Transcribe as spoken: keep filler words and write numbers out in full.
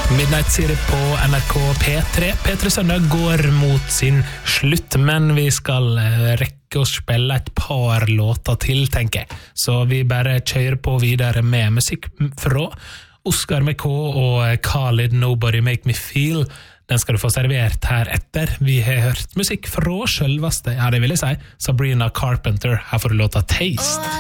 Midnight City på N R K P tre. P tre Søndag går mot sin slutt, men vi skal rekke å spille et par låter til, tenker jeg. Så vi bare kjører på videre med musikk fra Oscar med K og Khalid Nobody Make Me Feel. Den skal du få servert her etter. Vi har hørt musikk fra selveste, ja det vil jeg si, Sabrina Carpenter. Her får du låta Taste.